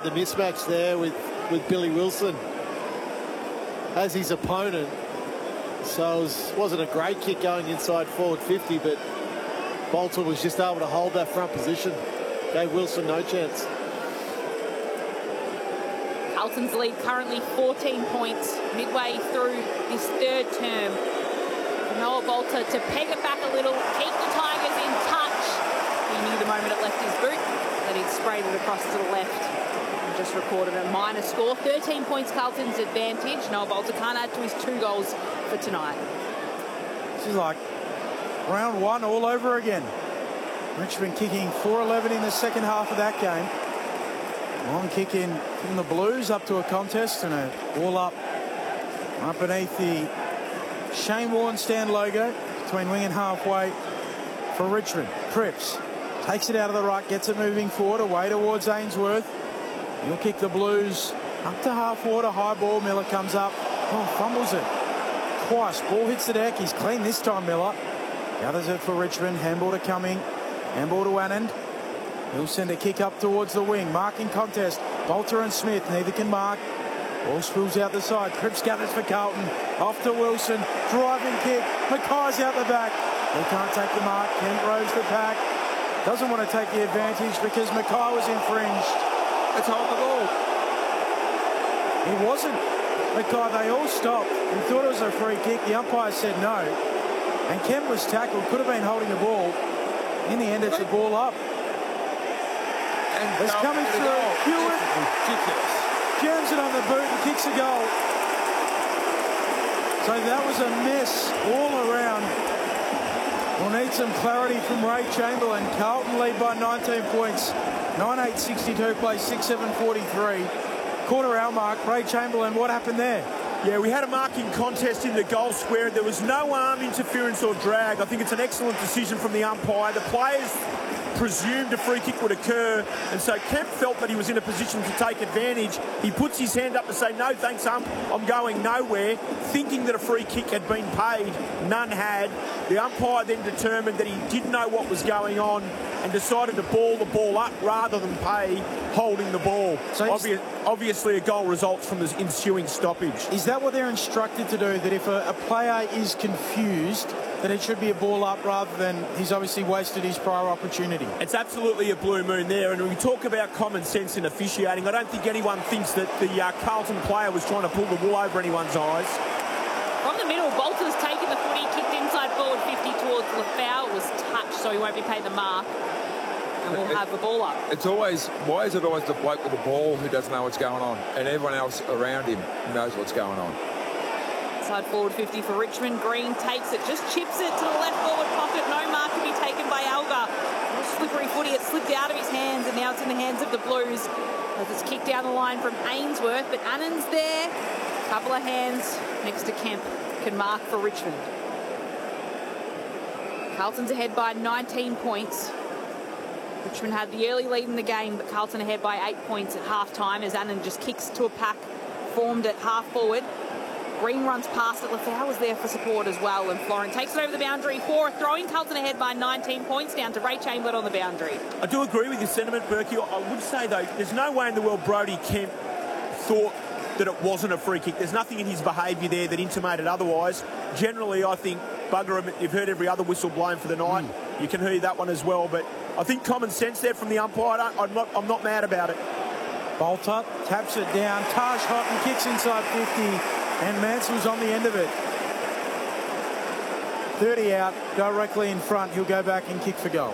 the mismatch there with Billy Wilson as his opponent. So it wasn't a great kick going inside forward 50, but Bolton was just able to hold that front position. Gave Wilson no chance. Carlton's lead currently 14 points midway through this third term. Noah Bolter to peg it back a little, keep the Tigers in touch. He knew the moment it left his boot that he'd sprayed it across to the left and just recorded a minor score. 13 points Carlton's advantage. Noah Bolter can't add to his 2 goals for tonight. This is like round 1 all over again. Richmond kicking 4-11 in the second half of that game. Long kick in from the Blues up to a contest and a ball up beneath the Shane Warne stand logo between wing and halfway for Richmond. Cripps takes it out of the ruck, gets it moving forward away towards Ainsworth. He'll kick the Blues up to half water, high ball. Miller comes up, fumbles it twice. Ball hits the deck. He's clean this time, Miller. Gathers it for Richmond. Handball to Cumming. Handball to Anand. He'll send a kick up towards the wing. Marking contest. Bolter and Smith. Neither can mark. Ball spills out the side. Cripps gathers for Carlton. Off to Wilson. Driving kick. Mackay's out the back. They can't take the mark. Kent rows the pack. Doesn't want to take the advantage because Mackay was infringed. It's hold the ball. He wasn't. Mackay, they all stopped and thought it was a free kick. The umpire said no. And Kent was tackled. Could have been holding the ball. In the end, it's a ball up. And it's coming through. Hewitt jams it on the boot and kicks a goal. So that was a mess all around. We'll need some clarity from Ray Chamberlain. Carlton lead by 19 points. 9:8:62, play 6:7:43. Quarter hour mark. Ray Chamberlain, what happened there? Yeah, we had a marking contest in the goal square. There was no arm interference or drag. I think it's an excellent decision from the umpire. The players presumed a free kick would occur, and so Kemp felt that he was in a position to take advantage. He puts his hand up to say, no thanks ump, I'm going nowhere, thinking that a free kick had been paid. None had. The umpire then determined that he didn't know what was going on and decided to ball the ball up rather than pay holding the ball. So obviously a goal results from the ensuing stoppage. Is that what they're instructed to do, that if a player is confused, that it should be a ball up rather than he's obviously wasted his prior opportunity? It's absolutely a blue moon there, and when we talk about common sense in officiating, I don't think anyone thinks that the Carlton player was trying to pull the wool over anyone's eyes. From the middle, Bolter's taken the footy, kicked inside forward 50 towards Lafau. It was touched, so he won't be paid the mark. And we'll have the ball up. It's always, why is it always the bloke with the ball who doesn't know what's going on and everyone else around him knows what's going on? Side forward 50 for Richmond. Green takes it, just chips it to the left forward pocket. No mark to be taken by Alga. Slippery footy, it slipped out of his hands and now it's in the hands of the Blues as it's kicked down the line from Ainsworth, but Annan's there. Couple of hands next to Kemp can mark for Richmond. Carlton's ahead by 19 points. Richmond had the early lead in the game, but Carlton ahead by 8 points at half-time as Annan just kicks to a pack formed at half-forward. Green runs past it. Lafau was there for support as well, and Florin takes it over the boundary for a throw-in. Carlton ahead by 19 points, down to Ray Chamberlain on the boundary. I do agree with your sentiment, Berkey. I would say, though, there's no way in the world Brodie Kemp thought that it wasn't a free kick. There's nothing in his behaviour there that intimated otherwise. Generally, I think, bugger him, you've heard every other whistle blown for the night. You can hear that one as well, but I think common sense there from the umpire. I'm not mad about it. Bolter taps it down. Taj Houghton kicks inside 50, and Mansell's on the end of it. 30 out, directly in front. He'll go back and kick for goal.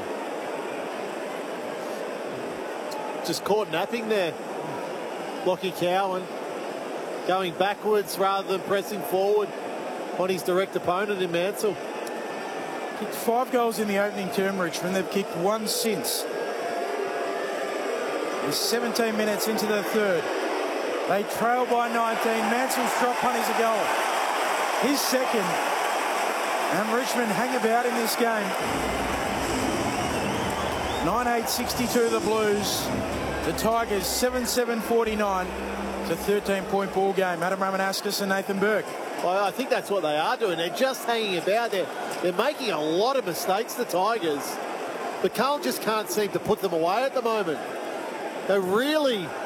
Just caught napping there. Lockie Cowan going backwards rather than pressing forward on his direct opponent in Mansell. Kicked 5 goals in the opening term, Richmond. They've kicked 1 since. We're 17 minutes into the third. They trail by 19. Mansell's drop punt is a goal. His second. And Richmond hang about in this game. 9:8:62 the Blues. The Tigers 7:7:49. It's a 13-point ball game. Adam Ramanauskas and Nathan Burke. Well, I think that's what they are doing. They're just hanging about there. They're making a lot of mistakes, the Tigers. But Carl just can't seem to put them away at the moment. They're really